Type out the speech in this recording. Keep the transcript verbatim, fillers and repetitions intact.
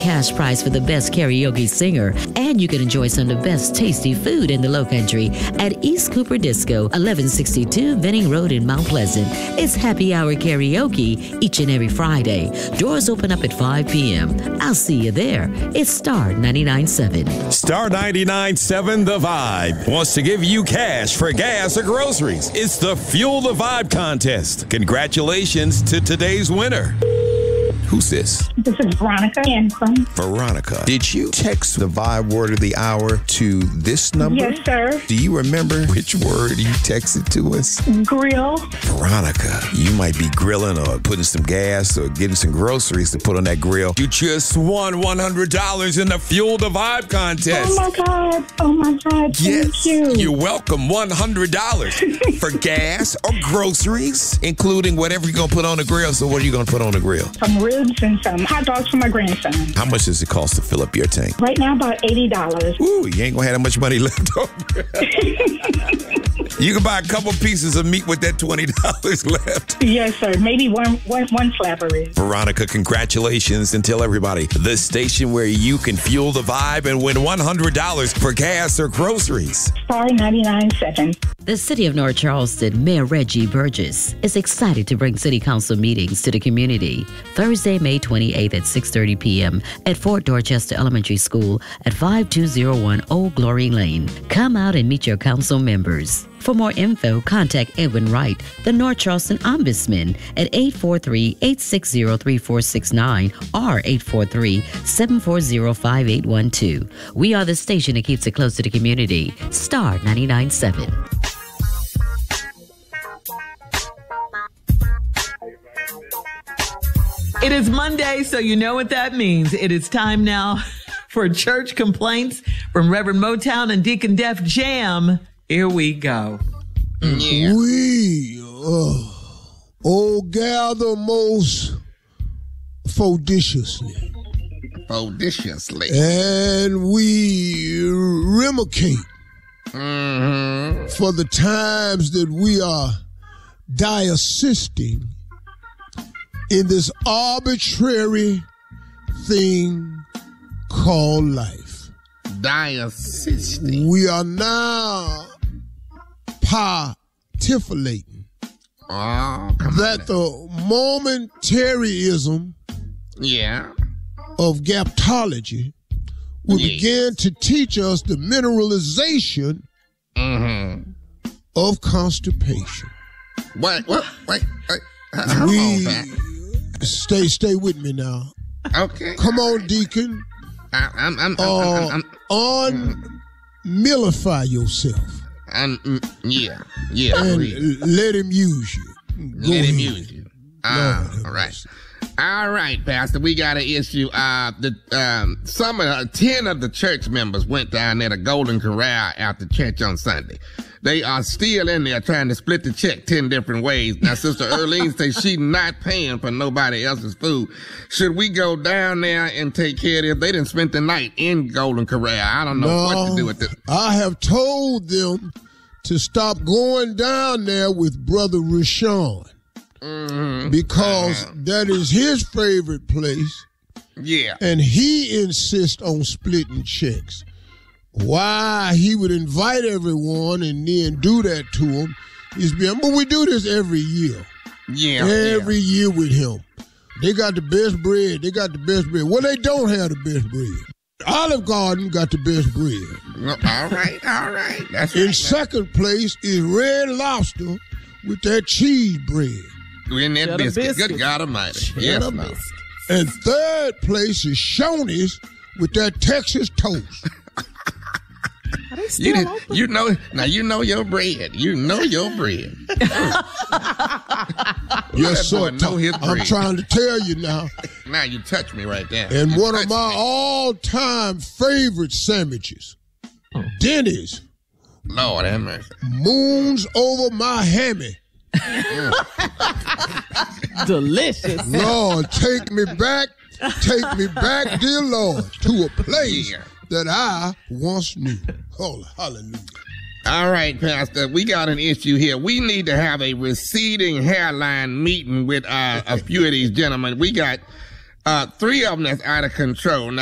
Cash prize for the best karaoke singer, and you can enjoy some of the best tasty food in the Lowcountry at East Cooper Disco, eleven sixty-two Venning Road in Mount Pleasant. It's happy hour karaoke each and every Friday. Doors open up at five p.m. I'll see you there. It's Star ninety-nine point seven. Star ninety-nine point seven The Vibe wants to give you cash for gas or groceries. It's the Fuel the Vibe contest. Congratulations to today's winner. Who's this? This is Veronica Ancrum. Veronica, did you text the Vibe word of the hour to this number? Yes, sir. Do you remember which word you texted to us? Grill. Veronica, you might be grilling or putting some gas or getting some groceries to put on that grill. You just won one hundred dollars in the Fuel the Vibe contest. Oh, my God. Oh, my God. Thank yes, you. You're welcome. one hundred dollars for gas or groceries, including whatever you're going to put on the grill. So what are you going to put on the grill? Some ribs and some hot dogs for my grandson. How much does it cost to fill up your tank? Right now, about eighty dollars. Ooh, you ain't going to have that much money left over. You can buy a couple pieces of meat with that twenty dollars left. Yes, sir. Maybe one, one, one slapper is. Veronica, congratulations, and tell everybody the station where you can fuel the vibe and win one hundred dollars for gas or groceries. Star ninety-nine point seven. The City of North Charleston Mayor Reggie Burgess is excited to bring City Council meetings to the community Thursday, May twenty-eighth at six thirty p.m. at Fort Dorchester Elementary School at five two zero one Old Glory Lane. Come out and meet your council members. For more info, contact Edwin Wright, the North Charleston Ombudsman, at eight four three, eight six zero, three four six nine or eight four three, seven four zero, five eight one two. We are the station that keeps it close to the community. Star ninety-nine point seven. It is Monday, so you know what that means. It is time now for church complaints from Reverend Motown and Deacon Def Jam. Here we go. Yeah. We, uh, oh, gather most fodiciously. Fodiciously. And we remicate mm-hmm. for the times that we are diassisting in this arbitrary thing called life. Diassisting. We are now partifulating oh, that the momentaryism yeah. of gaptology will yes. begin to teach us the mineralization mm-hmm. of constipation. What? What? Wait. wait. Hold we on, stay, stay with me now. Okay. Come on, Deacon. I, I'm, I'm, uh, I'm, I'm, I'm unmillify yourself. I'm, mm, yeah, yeah. And please. let him use you. Go let him ahead. use you. Uh, all right. All right, Pastor. We got an issue. Uh, the um, some of uh, ten of the church members went down there to Golden Corral after church on Sunday. They are still in there trying to split the check ten different ways. Now, Sister Earlene says she's not paying for nobody else's food. Should we go down there and take care of them? They didn't spend the night in Golden Corral. I don't know no, what to do with this. I have told them to stop going down there with Brother Rashawn. Mm-hmm. Because uh, that is his favorite place. Yeah. And he insists on splitting checks. Why he would invite everyone and then do that to him is beyond. But we do this every year. Yeah. Every yeah. year with him. They got the best bread. They got the best bread. Well, they don't have the best bread. Olive Garden got the best bread. Well, all right, all right. That's In right. second place is Red Lobster with that cheese bread. In that biscuit. biscuit. Good God Almighty. Yes, no. And third place is Shoney's with that Texas toast. You, did, you know, now you know your bread. You know your bread. Yes, sir. Know his bread. I'm trying to tell you now. Now you touch me right there. And you one of my me. all-time favorite sandwiches, oh. Denny's. Lord have mercy. Moons over my hammy. Delicious. Lord, take me back, take me back, dear Lord, to a place yeah. that I once knew. Oh, hallelujah. All right, Pastor, we got an issue here. We need to have a receding hairline meeting with uh, a few of these gentlemen. We got Uh, three of them that's out of control.